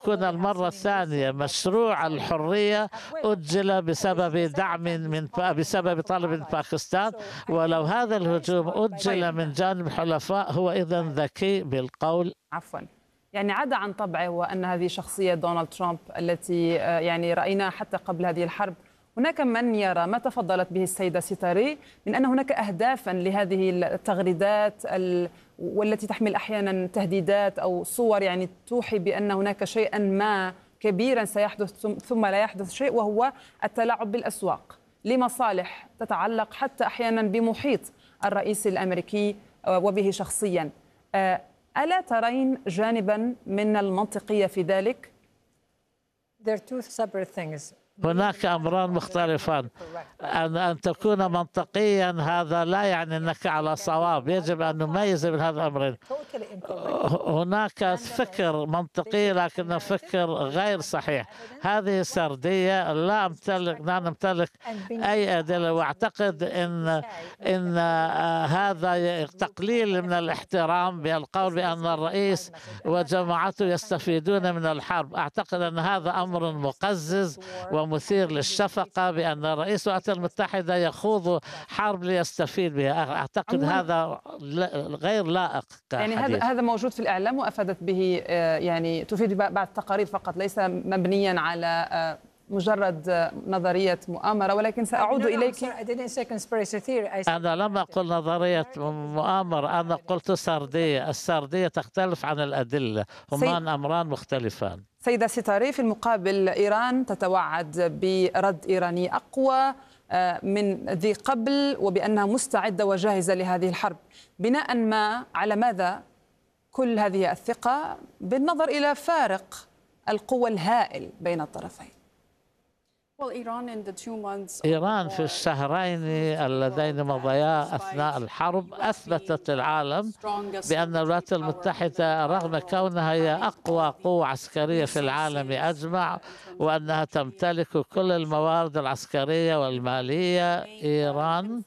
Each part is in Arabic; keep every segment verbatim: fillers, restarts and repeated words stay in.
يكون المرة الثانية مشروع الحرية أجل بسبب دعم من بسبب طلب من باكستان، ولو هذا الهجوم أجل من جانب حلفاء هو إذن ذكي بالقول. عفوا، يعني عدا عن طبعه وأن هذه شخصية دونالد ترامب التي يعني رأيناها حتى قبل هذه الحرب، هناك من يرى ما تفضلت به السيدة سيتاري من أن هناك أهدافا لهذه التغريدات والتي تحمل أحيانا تهديدات أو صور يعني توحي بأن هناك شيئا ما كبيرا سيحدث ثم لا يحدث شيء، وهو التلاعب بالأسواق لمصالح تتعلق حتى أحيانا بمحيط الرئيس الأمريكي وبه شخصيا. ألا ترين جانبا من المنطقية في ذلك؟ هناك أمران مختلفان. أن أن تكون منطقيا هذا لا يعني أنك على صواب، يجب أن نميز بين هذا الأمرين. هناك فكر منطقي لكنه فكر غير صحيح. هذه سردية، لا أمتلك لا نمتلك أي أدلة، وأعتقد أن إن هذا تقليل من الاحترام بالقول بأن الرئيس وجماعته يستفيدون من الحرب. أعتقد أن هذا أمر مقزز ومثير للشفقة بأن رئيس الولايات المتحدة يخوض حرب ليستفيد بها. أعتقد هذا غير لائق. يعني هذا هذا موجود في الإعلام وأفادت به، يعني تفيد بعض التقارير فقط، ليس مبنيا على مجرد نظرية مؤامرة. ولكن سأعود إليك. أنا لم أقل نظرية مؤامرة، أنا قلت سردية. السردية تختلف عن الأدلة، هما أمران مختلفان. سيدة سيتاري، في المقابل إيران تتوعد برد إيراني أقوى من ذي قبل، وبأنها مستعدة وجاهزة لهذه الحرب. بناء ما على ماذا كل هذه الثقة بالنظر إلى فارق القوة الهائل بين الطرفين؟ إيران في الشهرين اللذين مضيا أثناء الحرب أثبتت العالم بأن الولايات المتحدة رغم كونها هي أقوى قوة عسكرية في العالم أجمع وأنها تمتلك كل الموارد العسكرية والمالية، إيران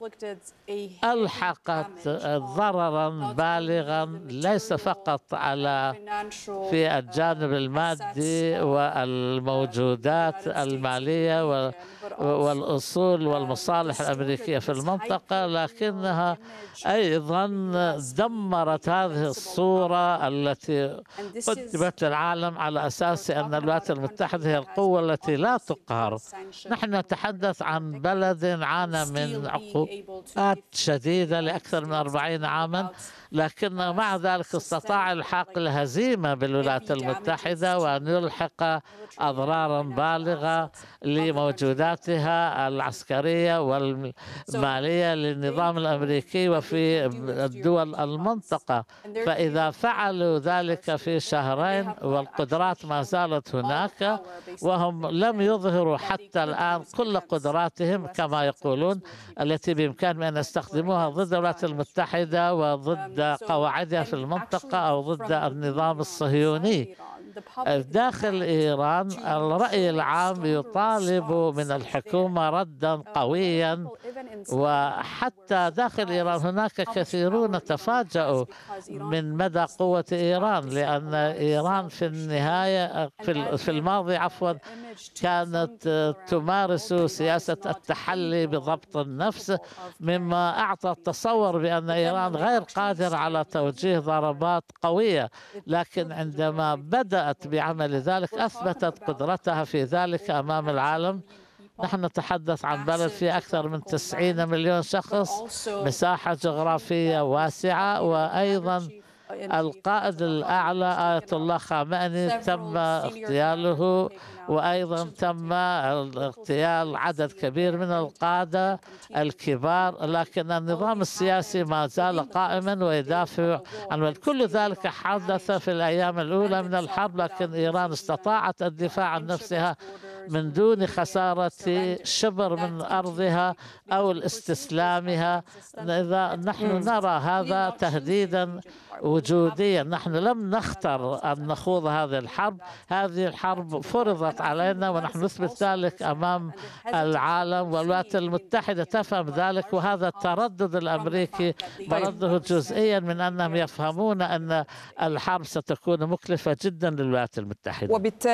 ألحقت ضررا بالغا ليس فقط على في الجانب المادي والموجودات المالية والأصول والمصالح الأمريكية في المنطقة، لكنها أيضا دمرت هذه الصورة التي قدمت للعالم على أساس أن الولايات المتحدة هي القوة التي لا تقهر. نحن نتحدث عن بلد عانى من عقوبات شديدة لأكثر من أربعين عاما، لكن مع ذلك استطاع الحاق الهزيمة بالولايات المتحدة وأن يلحق أضرارا بالغة لموجوداتها العسكرية والمالية للنظام الأمريكي وفي الدول المنطقة. فإذا فعلوا ذلك في شهرين والقدرات ما زالت هناك وهم لم يظهروا حتى الآن كل قدراتهم كما يقولون التي بإمكانهم أن يستخدموها ضد الولايات المتحدة وضد قواعدها في المنطقة أو ضد النظام الصهيوني. داخل إيران الرأي العام يطالب من الحكومة ردا قويا، وحتى داخل إيران هناك كثيرون تفاجؤوا من مدى قوة إيران، لأن إيران في النهاية في الماضي عفوا كانت تمارس سياسة التحلي بضبط النفس، مما أعطى التصور بأن إيران غير قادرة على توجيه ضربات قوية، لكن عندما بدأت بعمل ذلك أثبتت قدرتها في ذلك أمام العالم. نحن نتحدث عن بلد فيه أكثر من تسعين مليون شخص، مساحة جغرافية واسعة، وأيضا القائد الأعلى آية الله خامنئي تم اغتياله، وأيضا تم اغتيال عدد كبير من القادة الكبار، لكن النظام السياسي ما زال قائما ويدافع عن كل ذلك. حدث في الأيام الأولى من الحرب، لكن إيران استطاعت الدفاع عن نفسها من دون خسارة شبر من أرضها أو الاستسلامها. إذا نحن نرى هذا تهديدا وجوديا، نحن لم نختر أن نخوض هذه الحرب، هذه الحرب فرضت علينا ونحن نثبت ذلك أمام العالم، والولايات المتحدة تفهم ذلك. وهذا التردد الأمريكي مرده جزئيا من أنهم يفهمون أن الحرب ستكون مكلفة جدا للولايات المتحدة.